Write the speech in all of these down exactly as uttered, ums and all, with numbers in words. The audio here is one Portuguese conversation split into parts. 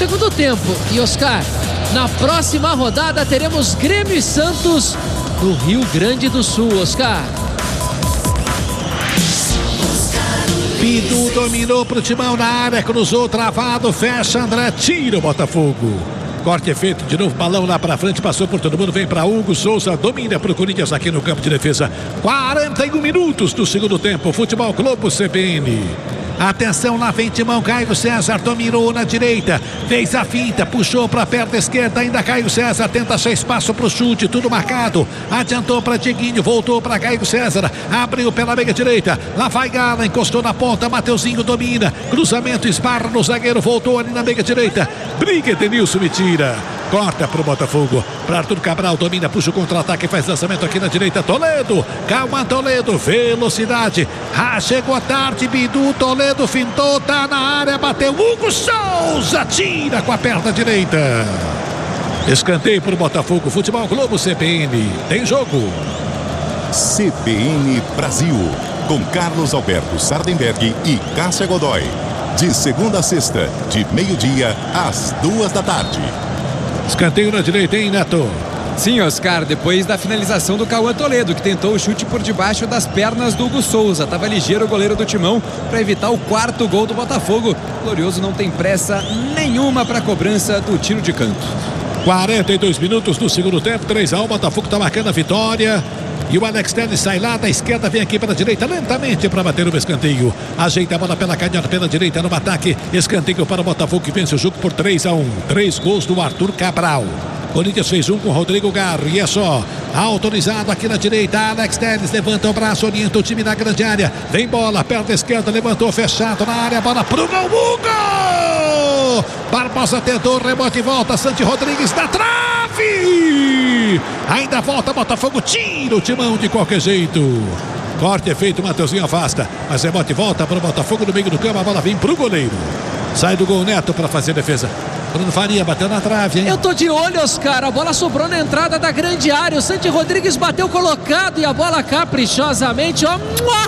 segundo tempo. E Oscar, na próxima rodada teremos Grêmio e Santos no Rio Grande do Sul, Oscar. Bidu dominou pro Timão na área, cruzou, travado, fecha, André, tira o Botafogo. Corte feito, de novo, balão lá pra frente, passou por todo mundo, vem pra Hugo Souza, domina pro Corinthians aqui no campo de defesa. quarenta e um minutos do segundo tempo, Futebol Globo C B N. Atenção, lá vem Timão, Caio César dominou na direita, fez a finta, puxou para a perna esquerda, ainda Caio César tenta achar espaço para o chute, tudo marcado, adiantou para Dieguinho, voltou para Caio César, abriu pela meia direita, lá vai Gala, encostou na ponta, Mateuzinho domina, cruzamento, esbarra no zagueiro, voltou ali na meia direita, briga, Edenilson me tira. Corta pro Botafogo, para Arthur Cabral, domina, puxa o contra-ataque, faz lançamento aqui na direita, Toledo, calma Toledo, velocidade, ah, chegou tarde, Bidu, Toledo fintou, tá na área, bateu, Hugo Souza, tira com a perna direita. Escanteio pro Botafogo, Futebol Globo C B N, tem jogo. C B N Brasil, com Carlos Alberto Sardenberg e Cássia Godoy. De segunda a sexta, de meio-dia às duas da tarde. Escanteio na direita, hein, Neto? Sim, Oscar, depois da finalização do Cauã Toledo, que tentou o chute por debaixo das pernas do Hugo Souza. Tava ligeiro o goleiro do Timão para evitar o quarto gol do Botafogo. O Glorioso não tem pressa nenhuma para a cobrança do tiro de canto. quarenta e dois minutos do segundo tempo, três a um, Botafogo está marcando a vitória. E o Alex Telles sai lá da esquerda, vem aqui para a direita lentamente para bater o escanteio. Ajeita a bola pela canhota, pela direita no ataque. Escanteio para o Botafogo que vence o jogo por três a um. Três gols do Arthur Cabral. Corinthians fez um com o Rodrigo Garro e é só. Autorizado aqui na direita, Alex Telles levanta o braço, orienta o time na grande área. Vem bola, perna esquerda, levantou, fechado na área, bola pro gol, gol! Barbosa tentou, rebote e volta, Santi Rodrigues na trave! Ainda volta, Botafogo tira o Timão de qualquer jeito. Corte é feito, Mateuzinho afasta, mas rebote e volta para o Botafogo no meio do campo, a bola vem pro goleiro. Sai do gol Neto para fazer defesa. Bruno Faria bateu na trave, hein? Eu tô de olho, Oscar. A bola sobrou na entrada da grande área. O Santi Rodrigues bateu colocado e a bola caprichosamente, ó,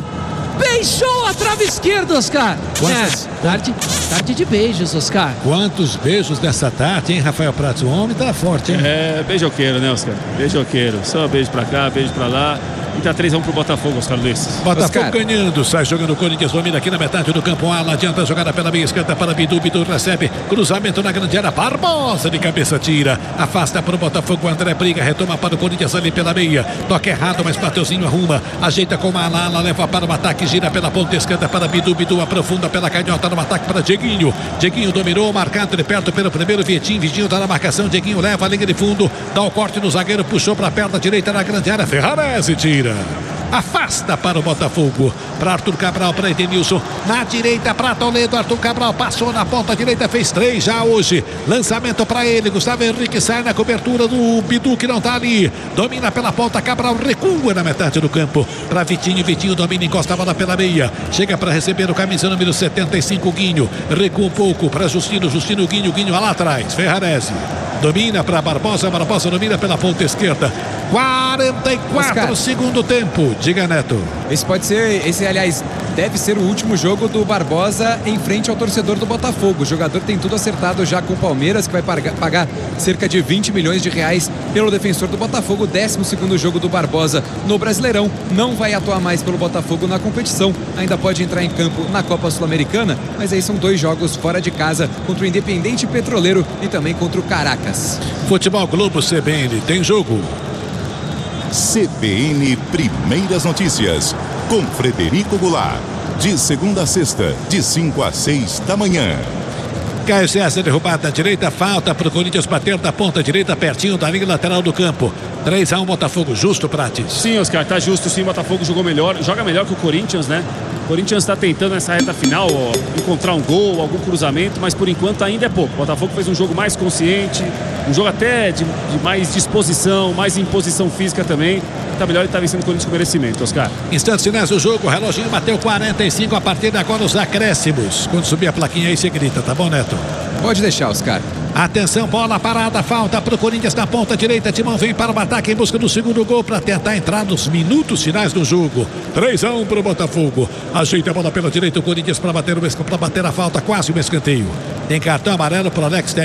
beijou a trave esquerda, Oscar. Quantas? É, tarde, tarde de beijos, Oscar. Quantos beijos dessa tarde, hein, Rafael Prats? O homem tá forte, hein? É, beijoqueiro, né, Oscar? Beijoqueiro. Só beijo pra cá, beijo pra lá. E tá três a um pro Botafogo, Oscar Luiz. Botafogo Oscar. ganhando, sai jogando o Corinthians, domina aqui na metade do campo. Ala, adianta a jogada pela meia esquerda para Bidu, Bidu recebe, cruzamento na grande área, Barbosa de cabeça tira, afasta para o Botafogo, André briga, retoma para o Corinthians ali pela meia, toca errado, mas Mateuzinho arruma, ajeita com a ala, ala, leva para o ataque, gira pela ponta esquerda para Bidu, Bidu aprofunda pela canhota no ataque para Dieguinho, Dieguinho dominou, marcado de perto pelo primeiro, Vietinho, Vitinho tá na marcação, Dieguinho leva a linha de fundo, dá o corte no zagueiro, puxou para a perna direita na grande área, Ferrarese tira. Afasta para o Botafogo, para Arthur Cabral, para Edenilson, na direita para Toledo, Arthur Cabral passou na ponta direita, fez três já hoje, lançamento para ele, Gustavo Henrique sai na cobertura do Bidu que não está ali, domina pela ponta, Cabral recua na metade do campo, para Vitinho, Vitinho domina, encosta a bola pela meia, chega para receber o camisa número setenta e cinco, Guinho, recua um pouco para Justino, Justino, Guinho, Guinho lá atrás, Ferrarese. Domina para Barbosa, Barbosa domina pela ponta esquerda. quarenta e quatro Oscar. Segundo tempo. Diga, Neto. Esse pode ser, esse aliás, deve ser o último jogo do Barbosa em frente ao torcedor do Botafogo. O jogador tem tudo acertado já com o Palmeiras, que vai pagar cerca de vinte milhões de reais pelo defensor do Botafogo. décimo segundo jogo do Barbosa no Brasileirão. Não vai atuar mais pelo Botafogo na competição. Ainda pode entrar em campo na Copa Sul-Americana, mas aí são dois jogos fora de casa, contra o Independente Petroleiro e também contra o Caracas. Futebol Globo C B N, tem jogo. C B N Primeiras Notícias, com Frederico Goulart. De segunda a sexta, de cinco a seis da manhã. Caio César derrubado na direita, falta para o Corinthians bater da ponta direita, pertinho da linha lateral do campo. três a um Botafogo, justo, Prates? Sim, Oscar, tá justo sim, o Botafogo jogou melhor, joga melhor que o Corinthians, né? O Corinthians está tentando nessa reta final ó, encontrar um gol, algum cruzamento, mas por enquanto ainda é pouco. O Botafogo fez um jogo mais consciente, um jogo até de, de mais disposição, mais imposição física também. Tá melhor e tá vencendo o Corinthians com merecimento, Oscar. Instantes finais do jogo, o reloginho bateu quarenta e cinco, a partir de agora os acréscimos. Quando subir a plaquinha aí você grita, tá bom, Neto? Pode deixar, Oscar. Atenção, bola parada, falta pro Corinthians na ponta direita, Timão vem para o ataque em busca do segundo gol para tentar entrar nos minutos finais do jogo. três a um pro Botafogo. Ajeita a bola pela direita o Corinthians para bater, para bater a falta, quase um escanteio. Tem cartão amarelo pro Alex Telles.